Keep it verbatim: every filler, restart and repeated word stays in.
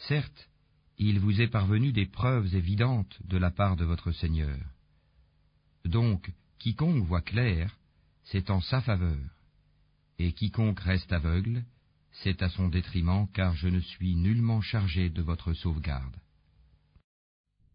Certes, il vous est parvenu des preuves évidentes de la part de votre Seigneur. Donc, quiconque voit clair, c'est en sa faveur, et quiconque reste aveugle, c'est à son détriment, car je ne suis nullement chargé de votre sauvegarde.